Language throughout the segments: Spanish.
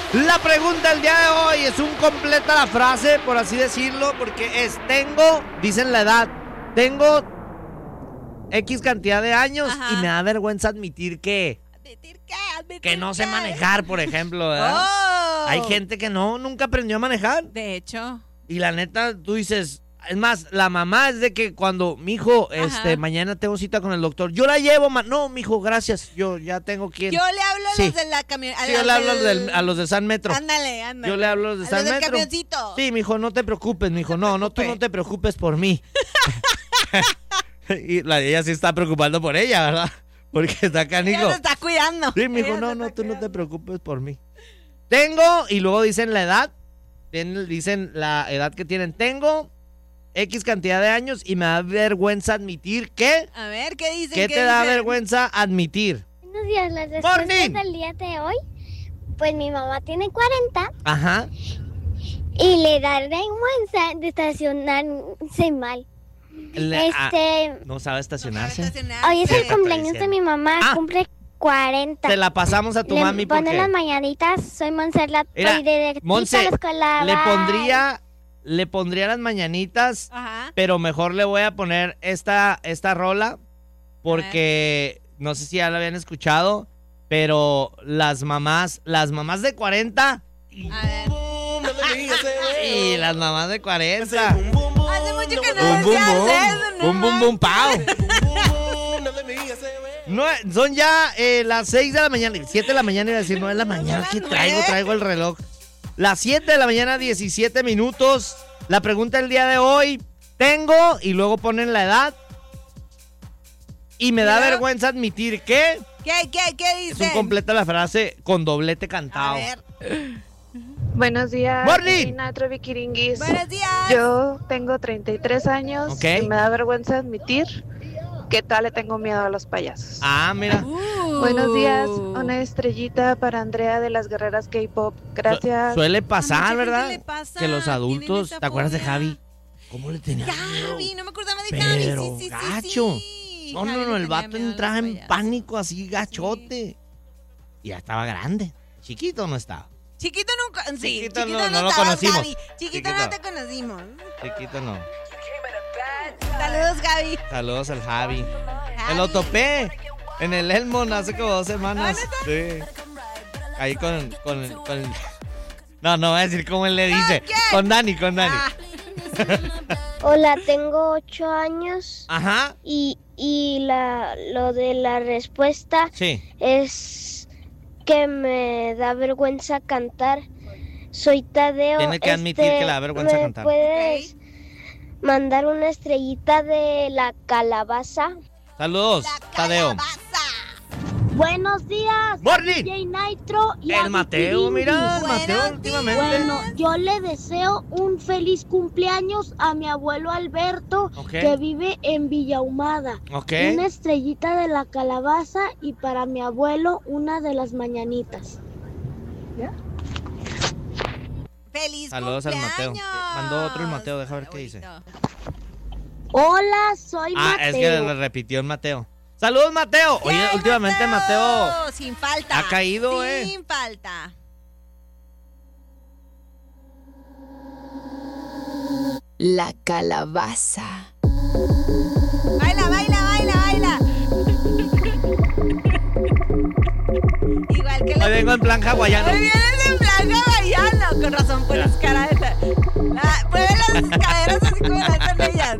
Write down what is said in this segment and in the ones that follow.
La pregunta del día de hoy es un completa la frase, por así decirlo, porque es dicen la edad, tengo X cantidad de años. Ajá. Y me da vergüenza admitir que no sé manejar, por ejemplo, ¿verdad? Oh. Hay gente que nunca aprendió a manejar. De hecho. Y la neta, tú dices, es más, la mamá es de que cuando, mijo, mañana tengo cita con el doctor, yo la llevo, no, mijo, gracias, yo ya tengo quien. Yo le hablo a los de la camioneta. Sí, yo le hablo a los de San Metro. Ándale. Yo le hablo a los de San Metro. Camioncito. Sí, mijo, no te preocupes, mijo, no, tú no te preocupes por mí. Y ella sí está preocupando por ella, ¿verdad? Porque está canijo. Ella se está cuidando. Sí, mijo, no, tú no te preocupes por mí. Tengo, y luego dicen la edad. Dicen la edad que tienen. Tengo X cantidad de años y me da vergüenza admitir que... A ver, ¿qué dicen? ¿Qué te da vergüenza admitir? Buenos días, las respuestas del día de hoy. Pues mi mamá tiene 40. Ajá. Y le da vergüenza de estacionarse mal. No sabe estacionarse. Hoy es el cumpleaños de mi mamá, cumple 40. Te la pasamos a tu mami porque... Pone las mañanitas, soy Montserrat, soy directita a la escuela. Le pondría las mañanitas, ajá, pero mejor le voy a poner esta rola porque no sé si ya la habían escuchado, pero las mamás de 40... A ver. Sí, las mamás de 40. Hace mucho que no decías eso, ¿no? Bum, pau. No, son ya las 6 de la mañana, 7 de la mañana, iba a decir 9 de la mañana, que traigo el reloj. Las 7 de la mañana, 17 minutos. La pregunta del día de hoy, tengo, y luego ponen la edad. Y me da vergüenza admitir que... ¿Qué dice? Es un completa la frase con doblete cantado. A ver. Buenos días, Morning. Troviquiringuis. Buenos días. Yo tengo 33 años y me da vergüenza admitir que tal le tengo miedo a los payasos. Ah, mira. Buenos días, una estrellita para Andrea de las Guerreras K-Pop. Gracias. Suele pasar, ¿verdad? Le pasa, que los adultos, ¿te acuerdas de Javi? ¿Cómo le tenía miedo? Javi, no me acordaba de Javi. Pero Sí, gacho. sí. No, el vato entraba en pánico así gachote. Y ya estaba grande. Chiquito no estaba. Chiquito nunca. Sí, chiquito no lo conocimos. Javi. Chiquito no te conocimos. Chiquito no. Saludos, Javi. Saludos al Javi. Me lo topé en el Elmon hace como 2 semanas. Sí. Ahí con No voy a decir cómo él le dice. Con Dani. Hola, tengo 8 años. Ajá. Y lo de la respuesta es que me da vergüenza cantar. Soy Tadeo. Tiene que admitir que le da vergüenza cantar. ¿Puedes mandar una estrellita de la calabaza? Saludos, Tadeo. Buenos días, Morning. DJ Nitro y el Mateo, mira, el Mateo últimamente. Bueno, yo le deseo un feliz cumpleaños a mi abuelo Alberto, que vive en Villahumada. Una estrellita de la calabaza y para mi abuelo una de las mañanitas. ¿Ya? ¡Feliz Saludos cumpleaños! Al Mateo. Mandó otro el Mateo, deja ver qué dice. Hola, soy Mateo. Es que le repitió el Mateo. ¡Saludos, Mateo! Oye, últimamente Mateo sin falta. Ha caído, Sin falta. La calabaza. Baila. Igual que hoy vengo en plan hawaiano. Hoy vienes en plan hawaiano. Con razón pones cara de... Pruebe las caderas así como las hacen ellas.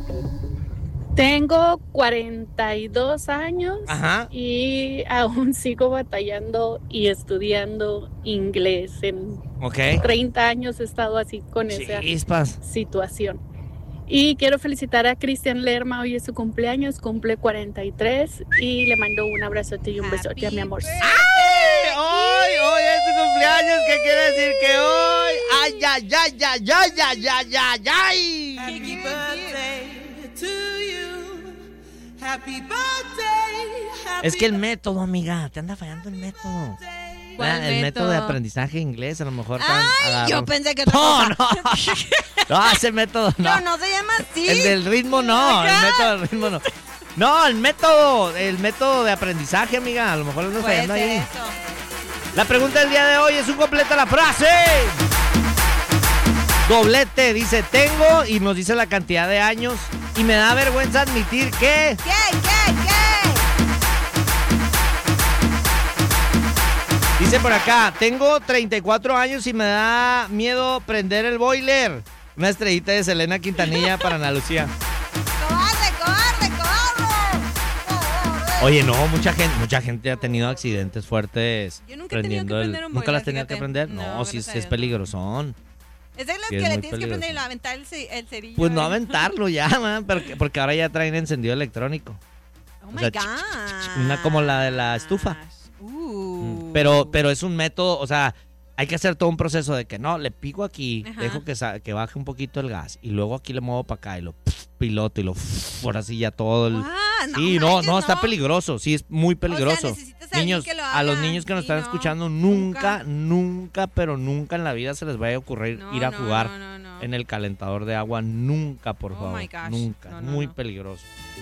Tengo 42 años. Ajá. Y aún sigo batallando y estudiando inglés. En 30 años he estado así con esa situación. Y quiero felicitar a Cristian Lerma, hoy es su cumpleaños, cumple 43 y le mando un abrazote y un besote a mi amor. ¡Ay! Hoy es su cumpleaños, ¿qué quiere decir que hoy? ¡Ay! Happy birthday to you. Happy birthday. Es que el método, amiga, te anda fallando el método. El método de aprendizaje inglés, a lo mejor. Yo pensé que no, ese método no. No se llama así. El del ritmo no, el método del ritmo no. No, el método de aprendizaje, amiga, a lo mejor lo andas fallando ahí. La pregunta del día de hoy es un completa la frase. Doblete, dice, tengo, y nos dice la cantidad de años, y me da vergüenza admitir que... ¿Qué? Dice por acá, tengo 34 años y me da miedo prender el boiler. Una estrellita de Selena Quintanilla para Ana Lucía. ¡Cobarde! Oye, no, mucha gente ha tenido accidentes fuertes. Yo nunca he tenido que prender un boiler. ¿Nunca las tenías que prender? No, sí es peligrosón. Es de las que le tienes que prender y aventar el cerillo. Pues no aventarlo ya, man, porque ahora ya traen encendido electrónico. Oh my God. Una como la de la estufa. Pero es un método, o sea, hay que hacer todo un proceso de que no, le pico aquí, dejo que baje un poquito el gas y luego aquí le muevo para acá y lo piloto y lo ahora sí ya todo el... Sí, no, está peligroso, sí es muy peligroso. O sea, niños, a los niños que nos están escuchando, nunca en la vida se les vaya a ocurrir ir a jugar en el calentador de agua, nunca, por favor, nunca, muy peligroso.